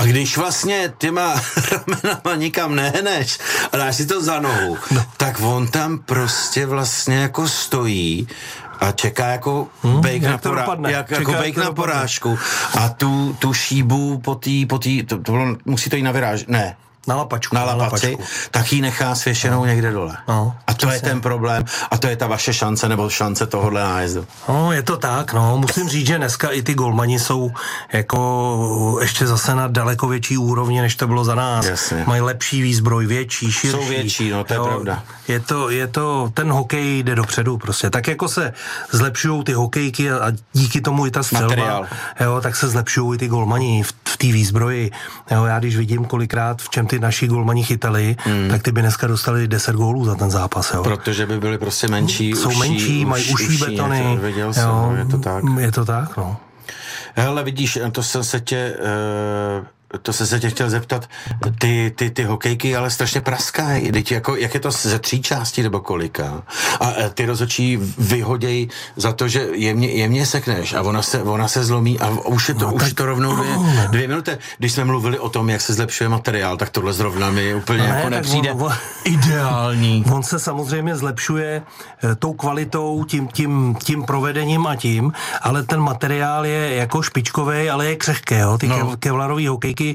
A když vlastně těma ramenama nikam nehneš a dáš si to za nohu, tak on tam prostě vlastně jako stojí a čeká jako bejk na porážku a tu šíbu musí to jít na viráž, ne. Na lapačku. Tak ji nechá svěšenou někde dole. No, a to je ten problém a to je ta vaše šance nebo šance tohohle nájezdu. No, je to tak, no. Musím říct, že dneska i ty golmani jsou jako ještě zase na daleko větší úrovni, než to bylo za nás. Jasně. Mají lepší výzbroj, větší, širší. Jsou větší, no, to je pravda. Je to, ten hokej jde dopředu prostě. Tak jako se zlepšují ty hokejky a díky tomu i ta střelba, tak se zlepšují i ty golmani v té výzbroji. Jo, já když vidím kolikrát, v čem ty naši golmani chytali, tak ty by dneska dostali 10 gólů za ten zápas. Jo. Protože by byli prostě menší, jsou menší, mají uší betony. Je to tak. Je to tak, no. Hele, vidíš, to jsem se tě chtěl zeptat, ty hokejky ale strašně praskají, jako, jak je to ze 3 částí nebo kolika? A ty rozhodčí vyhodějí za to, že jemně sekneš a ona se zlomí a už je to rovnou 2 minuty. Když jsme mluvili o tom, jak se zlepšuje materiál, tak tohle zrovna mi úplně jako nepřijde ideální. On se samozřejmě zlepšuje tou kvalitou, tím provedením a tím, ale ten materiál je jako špičkovej, ale je křehký, jo? Ty kevlarový hokejky.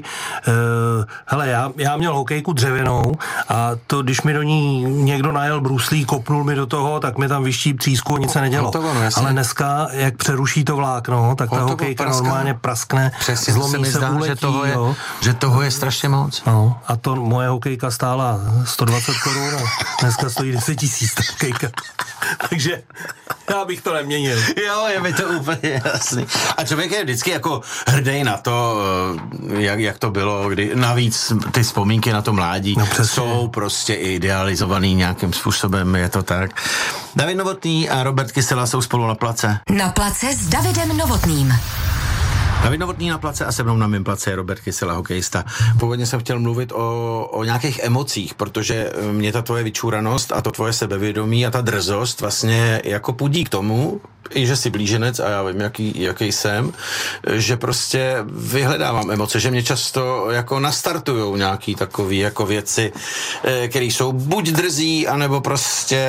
Hele, já měl hokejku dřevěnou a to, když mi do ní někdo najel bruslí, kopnul mi do toho, tak mi tam vyští třísku a nic se nedělo. Ale dneska, jak přeruší to vlákno, tak ta hokejka normálně praskne, přesně, zlomí se uletí. Že toho je strašně moc. No, a to moje hokejka stála 120 korun a dneska stojí 10 000 ta hokejka. Takže já bych to neměnil. Jo, je mi to úplně jasný. A člověk je vždycky jako hrdý na to, jak to bylo, kdy navíc ty vzpomínky na to mládí jsou prostě idealizovaný nějakým způsobem, je to tak. David Novotný a Robert Kysela jsou spolu na place. Na place s Davidem Novotným. David Novotný na place a se mnou na mém place je Robert Kysela, hokejista. Původně jsem chtěl mluvit o nějakých emocích, protože mě ta tvoje vyčúranost a to tvoje sebevědomí a ta drzost vlastně jako pudí k tomu, i že jsi blíženec a já vím, jaký jsem, že prostě vyhledávám emoce, že mě často jako nastartujou nějaký takový jako věci, které jsou buď drzí, anebo prostě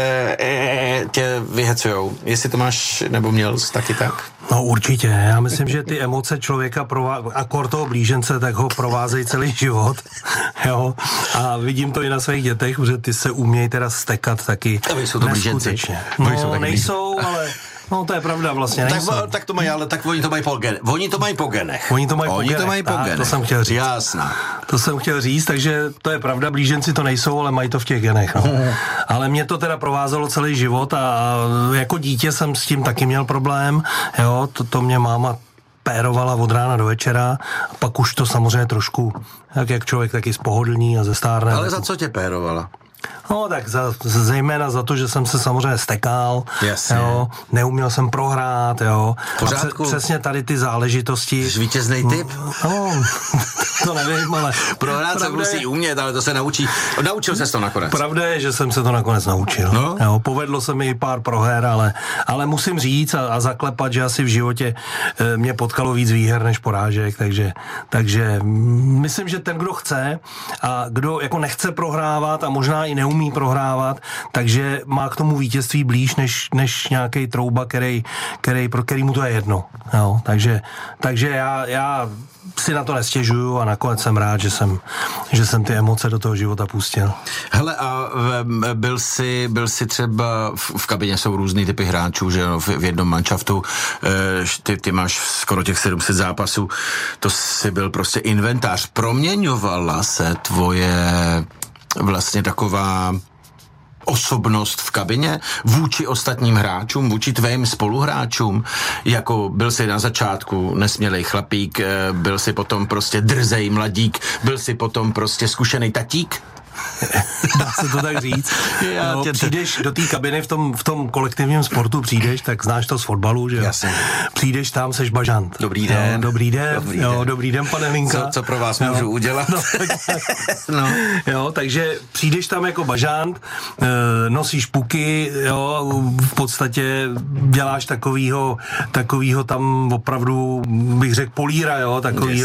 tě vyhecujou. Jestli to máš, nebo měl jsi taky tak? No určitě, já myslím, že ty emoce člověka a kor toho blížence, tak ho provázejí celý život, jo, a vidím to i na svých dětech, že ty se umějí teda stekat taky. A vy jsou to blíženci. No, nejsou, ale no to je pravda vlastně, nejsou. Tak to mají, ale tak oni to mají po genech. Oni to mají po genech. To jsem chtěl říct. Jasná. To jsem chtěl říct, takže to je pravda, blíženci to nejsou, ale mají to v těch genech. No. Ale mě to teda provázelo celý život a jako dítě jsem s tím taky měl problém, jo, to mě máma pérovala od rána do večera a pak už to samozřejmě trošku, jak člověk taky spohodlní a zestárne. Ale za co tě pérovala? No tak zejména za to, že jsem se samozřejmě stekal, jo, neuměl jsem prohrát, jo. Pořádku. Přesně tady ty záležitosti. Jsi vítěznej typ? No, to nevím, ale... Prohrát se musí umět, ale to se naučí. Naučil ses to nakonec. Pravda je, že jsem se to nakonec naučil. No? Jo, povedlo se mi i pár proher, ale musím říct a zaklepat, že asi v životě mě potkalo víc výher než porážek, takže myslím, že ten, kdo chce a kdo jako nechce prohrávat a možná i neumí prohrávat, takže má k tomu vítězství blíž než nějaký trouba, který mu to je jedno. Jo, takže já si na to nestěžuju a nakonec jsem rád, že jsem ty emoce do toho života pustil. Hele, a byl jsi třeba, v kabině jsou různý typy hráčů, že v jednom manšaftu, ty máš skoro těch 700 zápasů, to si byl prostě inventář. Proměňovala se tvoje vlastně taková osobnost v kabině vůči ostatním hráčům, vůči tvým spoluhráčům, jako byl jsi na začátku nesmělej chlapík, byl jsi potom prostě drzej mladík, byl jsi potom prostě zkušený tatík? Dá se to tak říct. No, přijdeš do té kabiny v tom kolektivním sportu, přijdeš, tak znáš to z fotbalu, že Jasně. Přijdeš tam, seš bažant. Dobrý den. Jo, dobrý den, pane Linka. Co pro vás můžu udělat? No. Jo, takže přijdeš tam jako bažant, nosíš puky, jo, v podstatě děláš takovýho tam opravdu, bych řekl, políra, jo,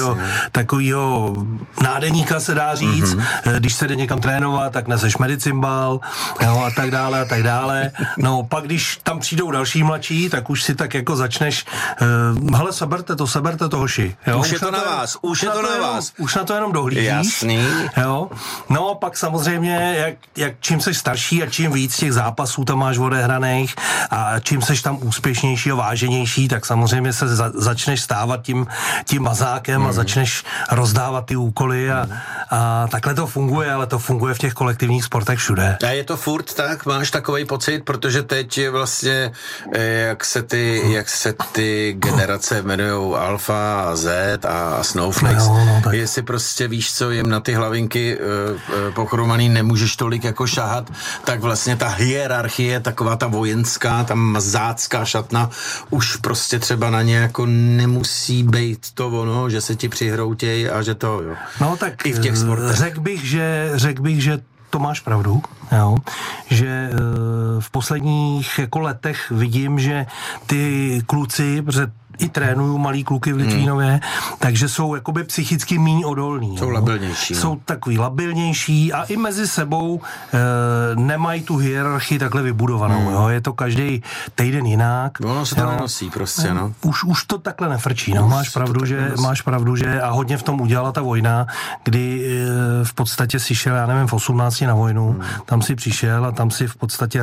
takovýho nádeníka se dá říct. Když se jde někam trénovat, tak neseš medicimbal, jo, a tak dále. No, pak když tam přijdou další mladší, tak už si tak jako začneš, hele, seberte to, hoši. Jo? Už je to na vás. Už na to jenom dohlížíš. Jasný. Jo? No, pak samozřejmě, jak čím seš starší a čím víc těch zápasů tam máš odehraných a čím seš tam úspěšnější a váženější, tak samozřejmě se začneš stávat tím mazákem a začneš rozdávat ty úkoly a takhle to funguje, ale to funguje v těch kolektivních sportech všude. A je to furt tak? Máš takovej pocit? Protože teď je vlastně, jak se ty generace jmenujou Alfa a Z a Snowflakes. Jestli prostě víš, co jim na ty hlavinky pochromaný nemůžeš tolik jako šahat, tak vlastně ta hierarchie, taková ta vojenská, ta mazácká šatna, už prostě třeba na ně jako nemusí být to ono, že se ti přihroutěj a že to, jo. No tak i v těch sportech. Řekl bych, že to máš pravdu, jo? Že v posledních jako letech vidím, že ty kluci, protože i trénuju malý kluky v Litvínově, takže jsou jakoby psychicky míň odolní. Jsou labilnější. Jsou takový labilnější a i mezi sebou nemají tu hierarchii takhle vybudovanou. Jo? Je to každý týden jinak. Ono se to nenosí prostě, no. Už to takhle nefrčí. No. Máš pravdu, že a hodně v tom udělala ta vojna, kdy v podstatě si šel, já nevím, v 18 na vojnu, tam si přišel a tam si v podstatě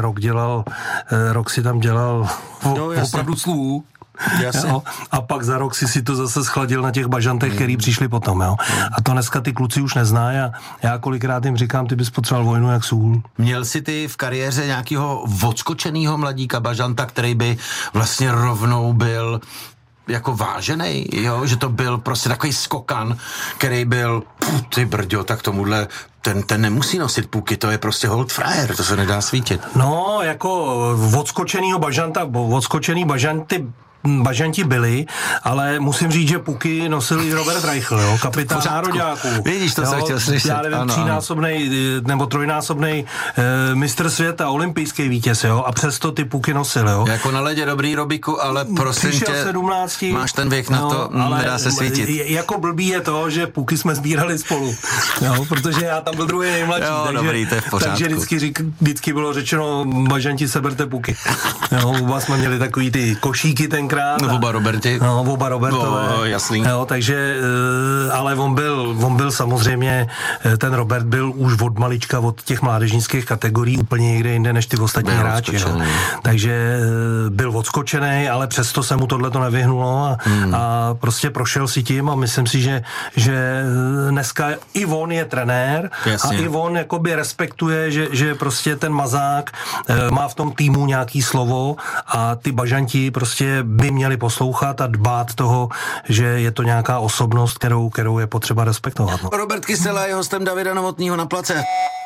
rok si tam dělal opravdu sluhu. Jo, a pak za rok si to zase schladil na těch bažantech, který přišli potom. Jo. A to dneska ty kluci už neznají a já kolikrát jim říkám, ty bys potřeboval vojnu jak sůl. Měl jsi ty v kariéře nějakého odskočenýho mladíka bažanta, který by vlastně rovnou byl jako vážený, jo, že to byl prostě takový skokan, který byl, ty brďo, tak tomuhle ten nemusí nosit puky, to je prostě hold frajer, to se nedá svítit. No, jako odskočenýho bažanta, odskočený bažanti byli, ale musím říct, že puky nosil i Robert Reichl, jo, kapitán nároďáků. Vidíš, to jsem chtěl slyšet. Já nevím, třínásobnej nebo trojnásobnej mistr světa, olympijský vítěz, jo, a přesto ty puky nosil, jo. Jako na ledě dobrý, Robiku, ale prosím tě, 17, máš ten věk na to, nedá se svítit. Jako blbý je to, že puky jsme sbírali spolu, jo, protože já tam byl druhý nejmladší, jo, takže, dobrý, to je v pořádku. Takže vždycky bylo řečeno, bažanti, seberte puky. Jo, oba jsme měli takový ty košíky tenkrát. Oba Roberti. Oba Robertové. Jasný. Jo, takže, ale on byl samozřejmě, ten Robert byl už od malička, od těch mládežnických kategorií úplně někde jinde než ty ostatní hráči. Takže byl odskočený, ale přesto se mu tohleto nevyhnulo a prostě prošel si tím a myslím si, že dneska i on je trenér. Jasně. A i on jakoby respektuje, že prostě ten mazák má v tom týmu nějaký slovo a ty bažanti prostě by měli poslouchat a dbát toho, že je to nějaká osobnost, kterou je potřeba respektovat. No. Robert Kysela je hostem Davida Novotného na Place.